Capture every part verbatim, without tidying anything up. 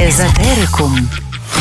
Эзотерикум.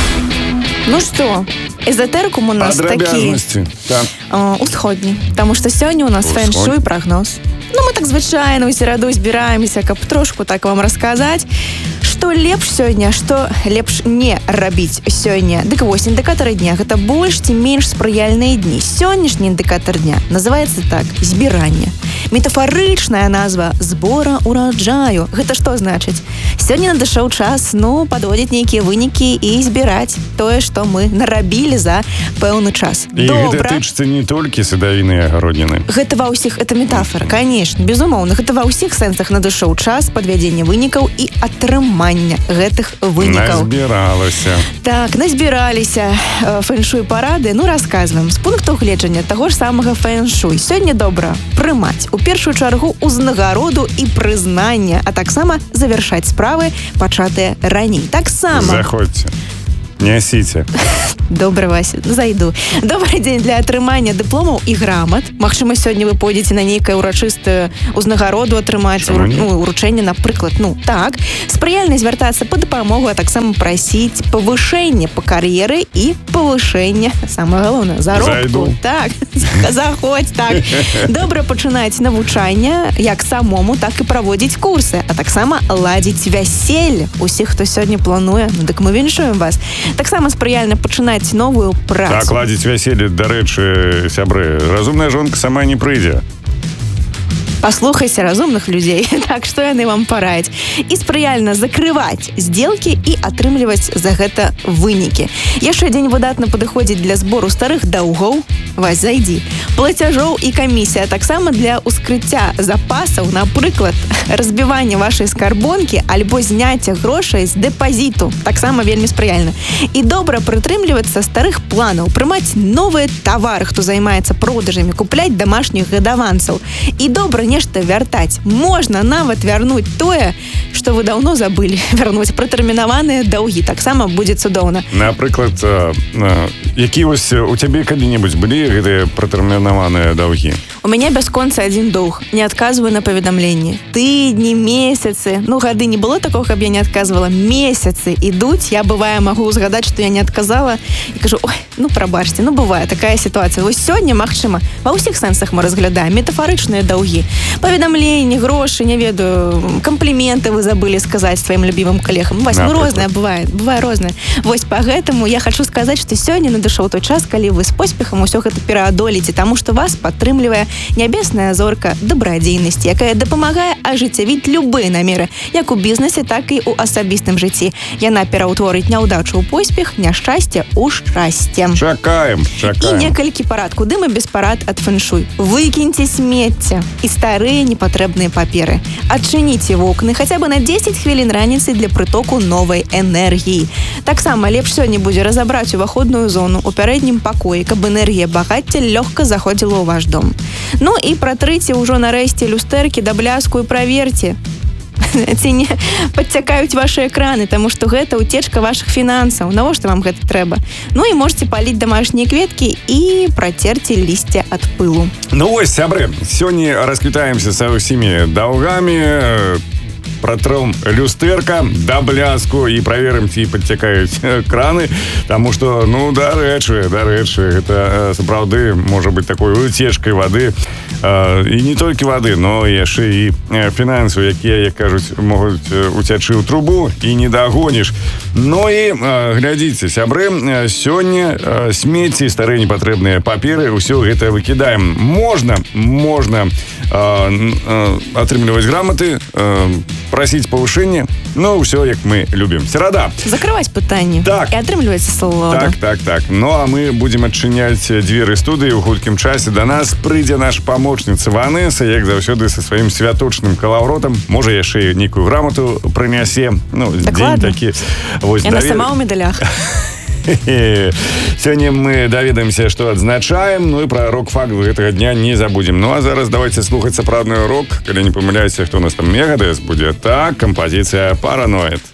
Ну што, эзотерикум у нас такі так. э, усходні, таму што сёння у нас фэн-шуй прагноз. Ну, мы так звычайна ў сераду збіраемся, каб трошку так вам расказаць, што лепш сёння, што лепш не рабіць сёння. Дык вось, індыкатары дня, гэта больш ці менш спрыяльныя дні. Сённяшні індыкатар дня называецца так, збіранне. Метафарычная назва збора ураджаю. Гэта што значыць? Сёння надышоў час, ну, падводзіць нейкія вынікі і збіраць тое, што мы нарабілі за пэўны час. І Добра. Гэта тычыцца не толькі садавіны і агародніны. Гэта ва ўсіх, это метафора, конечно, безумоўна. Гэта ва ўсіх сэнсах надышоў час падвядзення вынікаў і атрымання гэтых вынікаў. Назбіралася. Так, назбіраліся фэн-шуй парады. Ну, расказваем. З пункту гледжання таго ж самага фэн-шуй. Сёння добра прымаць у першую чаргу узнагароду і прызнання, а таксама завяршаць справы, пачатыя раней. Таксама. Заходзьце. Нясіце. Добра, Вася, зайду. Добрый дзень для атрымання дыпломаў і грамат. Магчыма, сёння вы пойдзеце на нейкае ўрачыстае узнагароду атрымаць, ур... ну, уручэнне, напрыклад. Ну, так. Спрыяльна звяртацца па дапамогу, а таксама прасіць павышэнне па кар'еры і павышэнне, самае галоўнае, заробку. Зайду. Так, заходь, так. Добра пачынаць навучанне як самому, так і праводзіць курсы, а таксама ладзіць вяселле. Усіх, хто сёння плануе, ну, дык мы віншуем вас. Таксама спрыяльна пачынаць новую працу. Так, ладзіць вяселле, дарэчы, сябры, разумная жонка сама не прыйдзе. Паслухайся разумных людзей, так што яны вам параюць. І спрыяльна закрываць здзелкі і атрымліваць за гэта вынікі. Яшчэ дзень выдатна падыходзіць для збору старых даўгоў. Вась, зайдзі. Плацяжоў і камісія таксама для ўскрыцця запасаў, напрыклад, разбівання вашай скарбонкі альбо зняцця грошай з дэпазіту. Таксама вельмі спрыяльна. І добра прытрымлівацца старых планаў, прымаць новыя тавары, хто займаецца продажамі, купляць дамашніх гадаванцаў. І добра нешта вяртаць. Можна нават вярнуць тое, што вы даўно забылі. Вярнуць пратэрмінаваныя даўгі. Таксама будзе цудоўна. Напрыклад, які вось у цябе калі-небудзь былі гэтыя пратэрмінаваныя даўгі? У мяне бясконца адзін доўг. Не адказваю на паведамленні. Тыдні, месяцы. Ну, гады не было такого, каб я не адказвала. Месяцы ідуць. Я, бывае, магу згадаць, што я не адказала. І кажу, ой, ну, прабачце, ну, бывае такая сітуацыя. Вось сёння, магчыма, ва ўсіх сэнсах мы разглядаем метафарычныя даўгі. Паведамленні, грошы, не ведаю, кампліменты вы забылі сказаць сваім любімым калегам. Вась, ну, рознае бывае, бывае рознае. Вось па гэтаму я хачу сказаць, што сёння надышоў той час, калі вы з поспехам усё гэта пераадолеце, таму што вас падтрымлівае нябесная зорка дабрадзейнасці, якая дапамагае ажыццявіць любыя намеры, як у бізнесе, так і ў асабістым жыцці. Яна пераўтворыць няўдачу ў поспех, няшчасце ў шчасце. Чакаем, чакаем. І некалькі парад, куды мы без парад ад фэн-шуй. Выкіньце смецце і старыя непатрэбныя паперы. Адчыніце вокны хаця бы на дзесяць хвілін раніцы для прытоку новай энергіі. Таксама лепш сёння будзе разабраць уваходную зону ў пярэднім пакоі, каб энергія багацця лёгка заходзіла ў ваш дом. Ну і пратрыце ўжо нарэшце люстэркі да бляску і праверце, ці не падцякаюць ваши экраны, таму што гэта ўцечка вашых фінансаў. Навошта вам гэта трэба? Ну і можете паліць дамашнія кветкі і працерці лісце ад пылу. Ну вось, сябры, сёння расквітаемся са ўсімі даўгамі, пратром люстэрка да бляску і праверым, ці падцякаюць краны, таму што, ну, дарэчы, дарэчы, гэта сапраўды можа быць такой уцечкай вады, і не толькі вады, но яшчэ і фінансаў, якія, як кажуць, могуць уцячы ў трубу і не дагоніш. Ну і глядзіце, сябры, сёння смецці, старыя непатрэбныя паперы, ўсё гэта выкідаем. Можна, можна атрымліваць граматы, прасіць павышэнне, ну, ўсё, як мы любім. Серада. Закрываць пытанні. Так. І атрымліваецца салода. Так, так, так. Ну, а мы будзем адчыняць дзверы студыі ў хуткім часе. Да нас прыйдзе наш памочніца Ванеса, як заўсёды са сваім святочным калаўротам. Можа, яшчэ нейкую грамату прынясе. Ну, дзень такі. Яна сама ў медалях. Сёння мы даведаемся, што адзначаем, ну і пра рок-факт гэтага дня не забудзем. Ну а зараз давайте слухаць сапраўдны рок, калі не памыляюся, хто у нас там Мегадес будзе. Так, кампазіцыя «Параноид».